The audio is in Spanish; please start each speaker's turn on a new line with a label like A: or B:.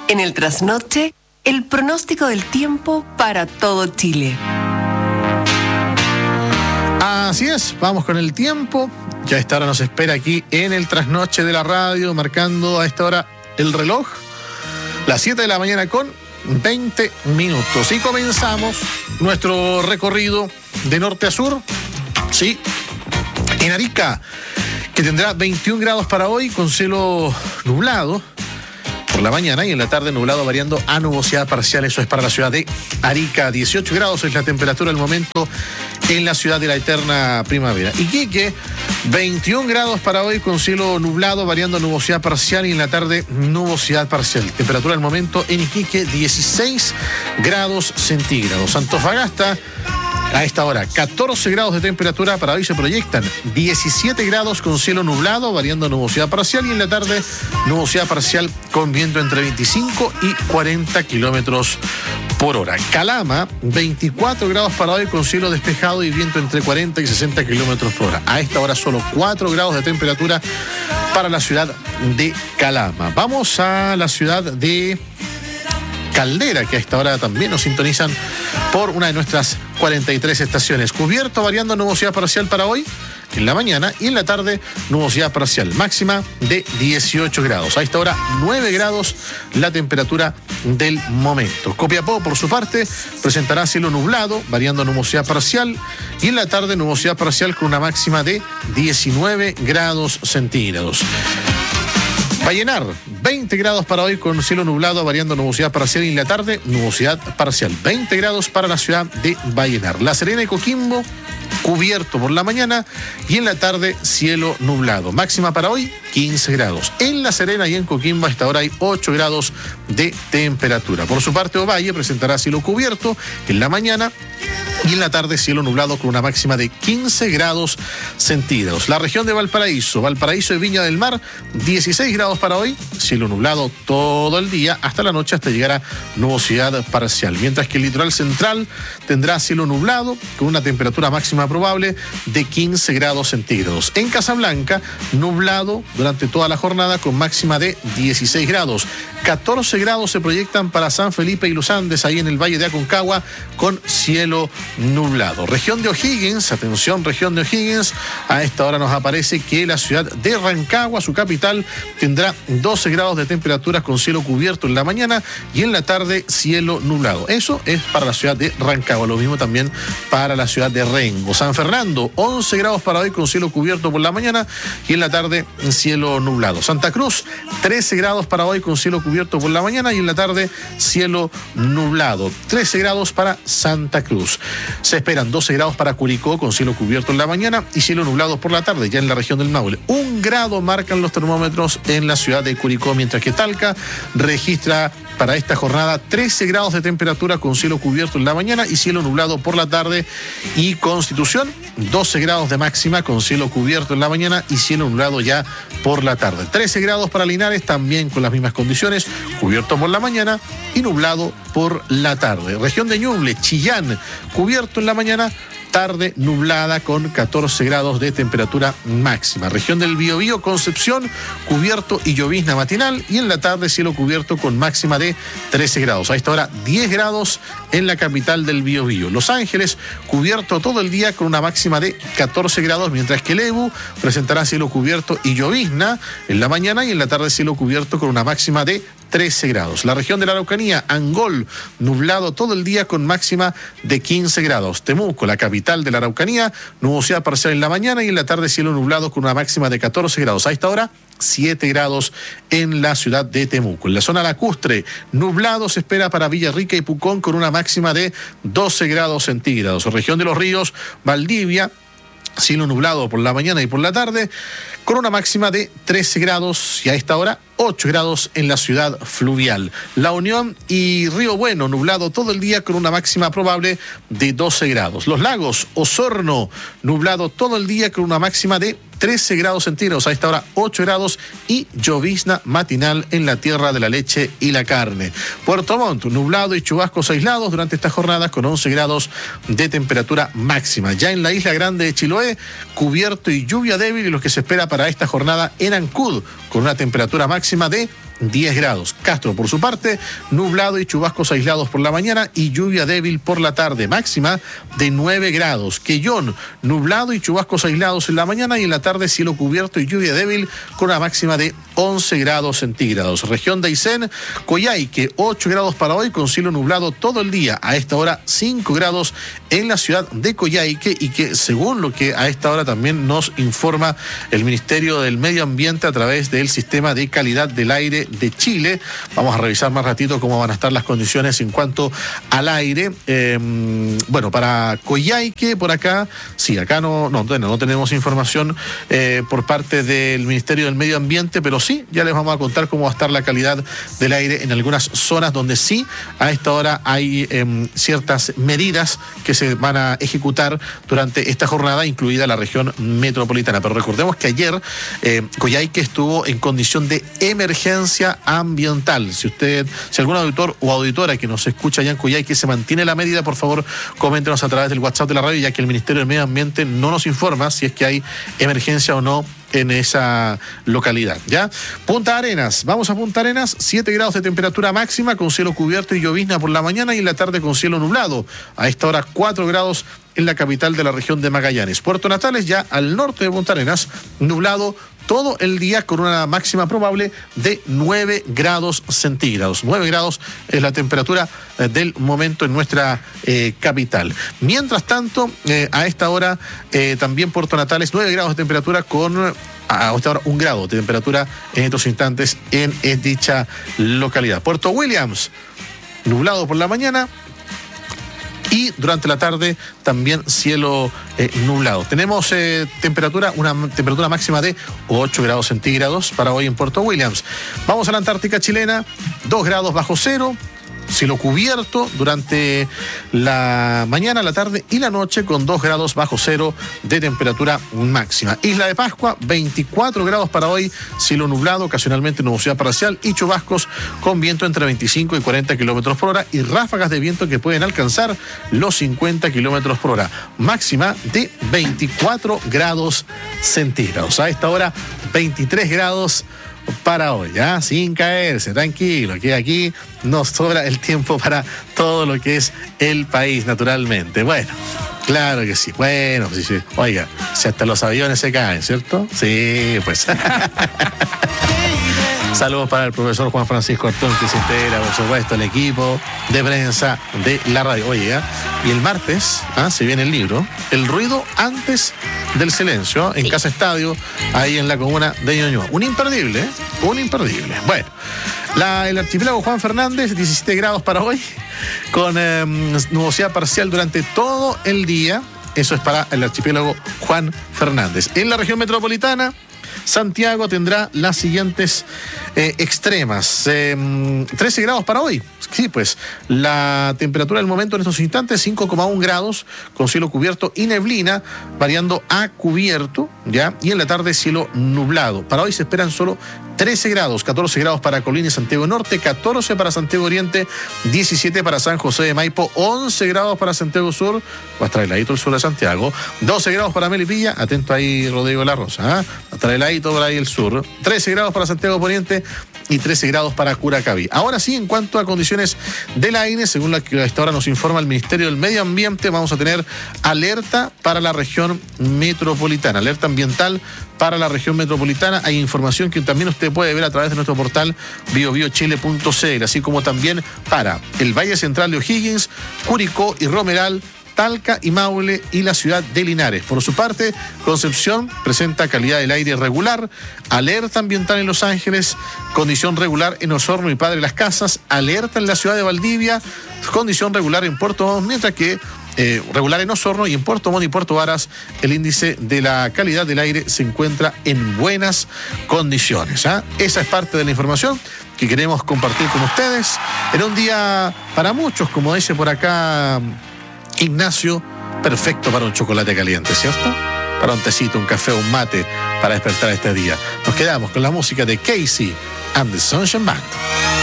A: En el trasnoche, el pronóstico del tiempo para todo Chile.
B: Así es, vamos con el tiempo. Ya a esta hora nos espera aquí en el trasnoche de la radio, marcando a esta hora el reloj, las 7 de la mañana con 20 minutos. Y comenzamos nuestro recorrido de norte a sur, sí, en Arica, que tendrá 21 grados para hoy con cielo nublado por la mañana y en la tarde nublado variando a nubosidad parcial. Eso es para la ciudad de Arica. 18 grados es la temperatura al momento en la ciudad de la eterna primavera. Iquique, 21 grados para hoy con cielo nublado variando a nubosidad parcial y en la tarde nubosidad parcial. Temperatura al momento en Iquique 16 grados centígrados. Antofagasta, a esta hora, 14 grados de temperatura, para hoy se proyectan 17 grados con cielo nublado, variando a nubosidad parcial, y en la tarde nubosidad parcial con viento entre 25 y 40 kilómetros por hora. Calama, 24 grados para hoy con cielo despejado y viento entre 40 y 60 kilómetros por hora. A esta hora solo 4 grados de temperatura para la ciudad de Calama. Vamos a la ciudad de Caldera, que a esta hora también nos sintonizan por una de nuestras 43 estaciones. Cubierto variando nubosidad parcial para hoy en la mañana y en la tarde nubosidad parcial, máxima de 18 grados. A esta hora 9 grados la temperatura del momento. Copiapó, por su parte, presentará cielo nublado, variando nubosidad parcial y en la tarde nubosidad parcial con una máxima de 19 grados centígrados. Vallenar, 20 grados para hoy con cielo nublado, variando nubosidad parcial y en la tarde nubosidad parcial. 20 grados para la ciudad de Vallenar. La Serena y Coquimbo, cubierto por la mañana y en la tarde cielo nublado. Máxima para hoy 15 grados. En La Serena y en Coquimbo a esta hora hay 8 grados de temperatura. Por su parte, Ovalle presentará cielo cubierto en la mañana y en la tarde cielo nublado con una máxima de 15 grados centígrados. La región de Valparaíso y Viña del Mar, 16 grados para hoy, cielo nublado todo el día hasta la noche, hasta llegar a nubosidad parcial. Mientras que el litoral central tendrá cielo nublado con una temperatura máxima probable de 15 grados centígrados. En Casablanca, nublado durante toda la jornada con máxima de 16 grados. 14 grados se proyectan para San Felipe y Los Andes, ahí en el Valle de Aconcagua, con cielo nublado. Región de O'Higgins, atención, región de O'Higgins, a esta hora nos aparece que la ciudad de Rancagua, su capital, tendrá 12 grados de temperatura con cielo cubierto en la mañana y en la tarde cielo nublado. Eso es para la ciudad de Rancagua, lo mismo también para la ciudad de Rengo. San Fernando, 11 grados para hoy con cielo cubierto por la mañana y en la tarde cielo nublado. Santa Cruz, 13 grados para hoy con cielo cubierto por la mañana y en la tarde cielo nublado. 13 grados para Santa Cruz. Se esperan 12 grados para Curicó con cielo cubierto en la mañana y cielo nublado por la tarde, ya en la región del Maule. 1 grado marcan los termómetros en la ciudad de Curicó, mientras que Talca registra para esta jornada 13 grados de temperatura con cielo cubierto en la mañana y cielo nublado por la tarde, y Constitución 12 grados de máxima con cielo cubierto en la mañana y cielo nublado ya por la tarde. 13 grados para Linares, también con las mismas condiciones, cubierto por la mañana y nublado por la tarde. Región de Ñuble, Chillán, cubierto en la mañana, tarde nublada con 14 grados de temperatura máxima. Región del Biobío, Concepción, cubierto y llovizna matinal y en la tarde cielo cubierto con máxima de 13 grados. A esta hora 10 grados en la capital del Biobío. Los Ángeles, cubierto todo el día con una máxima de 14 grados, mientras que Lebu presentará cielo cubierto y llovizna en la mañana y en la tarde cielo cubierto con una máxima de 13 grados. La región de la Araucanía, Angol, nublado todo el día con máxima de 15 grados. Temuco, la capital de la Araucanía, nubosidad parcial en la mañana y en la tarde cielo nublado con una máxima de 14 grados. A esta hora 7 grados en la ciudad de Temuco. En la zona lacustre, nublado se espera para Villarrica y Pucón con una máxima de 12 grados centígrados. Región de los Ríos, Valdivia, cielo nublado por la mañana y por la tarde, con una máxima de 13 grados y a esta hora 8 grados en la ciudad fluvial. La Unión y Río Bueno, nublado todo el día con una máxima probable de 12 grados. Los Lagos, Osorno, nublado todo el día con una máxima de 13 grados centígrados. A esta hora 8 grados y llovizna matinal en la tierra de la leche y la carne. Puerto Montt, nublado y chubascos aislados durante estas jornadas con 11 grados de temperatura máxima. Ya en la isla grande de Chiloé, cubierto y lluvia débil, y lo que se espera para esta jornada en Ancud con una temperatura máxima de 10 grados. Castro, por su parte, nublado y chubascos aislados por la mañana y lluvia débil por la tarde, máxima de 9 grados. Quellón, nublado y chubascos aislados en la mañana y en la tarde cielo cubierto y lluvia débil con una máxima de 11 grados centígrados. Región de Aysén, Coyhaique, 8 grados para hoy con cielo nublado todo el día. A esta hora 5 grados en la ciudad de Coyhaique y que según lo que a esta hora también nos informa el Ministerio del Medio Ambiente a través del Sistema de Calidad del Aire de Chile. Vamos a revisar más ratito cómo van a estar las condiciones en cuanto al aire. Bueno, para Coyhaique, por acá, sí, acá no tenemos información por parte del Ministerio del Medio Ambiente, pero sí, ya les vamos a contar cómo va a estar la calidad del aire en algunas zonas donde sí, a esta hora hay ciertas medidas que se van a ejecutar durante esta jornada, incluida la región metropolitana. Pero recordemos que ayer Coyhaique estuvo en condición de emergencia ambiental. Si algún auditor o auditora que nos escucha allá en Coyhaique se mantiene la medida, por favor, coméntenos a través del WhatsApp de la radio, ya que el Ministerio del Medio Ambiente no nos informa si es que hay emergencia o no en esa localidad, ¿ya? Punta Arenas, vamos a Punta Arenas, 7 grados de temperatura máxima con cielo cubierto y llovizna por la mañana y en la tarde con cielo nublado. A esta hora 4 grados en la capital de la región de Magallanes. Puerto Natales, ya al norte de Punta Arenas, nublado todo el día con una máxima probable de 9 grados centígrados. 9 grados es la temperatura del momento en nuestra capital. Mientras tanto, a esta hora también Puerto Natales, 9 grados de temperatura con a esta hora 1 grado de temperatura en estos instantes en dicha localidad. Puerto Williams, nublado por la mañana y durante la tarde también cielo nublado. Tenemos una temperatura máxima de 8 grados centígrados para hoy en Puerto Williams. Vamos a la Antártica chilena, 2 grados bajo cero. Cielo cubierto durante la mañana, la tarde y la noche con 2 grados bajo cero de temperatura máxima. Isla de Pascua, 24 grados para hoy, cielo nublado, ocasionalmente nubosidad parcial y chubascos con viento entre 25 y 40 kilómetros por hora y ráfagas de viento que pueden alcanzar los 50 kilómetros por hora. Máxima de 24 grados centígrados. A esta hora, 23 grados para hoy, ya, sin caerse, tranquilo, que aquí nos sobra el tiempo para todo lo que es el país, naturalmente. Bueno, claro que sí, bueno, sí. Oiga, si hasta los aviones se caen, ¿cierto? Sí, pues. Saludos para el profesor Juan Francisco Artón, que se integra, por supuesto, el equipo de prensa de la radio. Oye, y el martes se viene el libro El ruido antes del silencio, en Casa Estadio, ahí en la comuna de Ñuñoa. Un imperdible. Bueno, el archipiélago Juan Fernández, 17 grados para hoy, con nubosidad parcial durante todo el día. Eso es para el archipiélago Juan Fernández. En la región metropolitana, Santiago tendrá las siguientes extremas. 13 grados para hoy. Sí, pues la temperatura del momento en estos instantes, 5,1 grados, con cielo cubierto y neblina, variando a cubierto, ¿ya? Y en la tarde cielo nublado. Para hoy se esperan solo 13 grados, 14 grados para Colina y Santiago Norte, 14 para Santiago Oriente, 17 para San José de Maipo, 11 grados para Santiago Sur, va a estar heladito el sur de Santiago, 12 grados para Melipilla, atento ahí Rodrigo La Rosa, va a estar heladito por ahí el sur, 13 grados para Santiago Poniente y 13 grados para Curacaví. Ahora sí, en cuanto a condiciones del aire, según la que a esta hora nos informa el Ministerio del Medio Ambiente, vamos a tener alerta para la región metropolitana, alerta ambiental para la región metropolitana. Hay información que también usted puede ver a través de nuestro portal biobiochile.cl, así como también para el Valle Central de O'Higgins, Curicó y Romeral, Talca y Maule y la ciudad de Linares. Por su parte, Concepción presenta calidad del aire regular, alerta ambiental en Los Ángeles, condición regular en Osorno y Padre Las Casas, alerta en la ciudad de Valdivia, condición regular en Puerto Montt, mientras que regular en Osorno y en Puerto Montt y Puerto Varas el índice de la calidad del aire se encuentra en buenas condiciones. Esa es parte de la información que queremos compartir con ustedes en un día para muchos, como dice por acá Ignacio, perfecto para un chocolate caliente, ¿cierto? Para un tecito, un café, un mate, para despertar este día. Nos quedamos con la música de Casey and the Sunshine Band.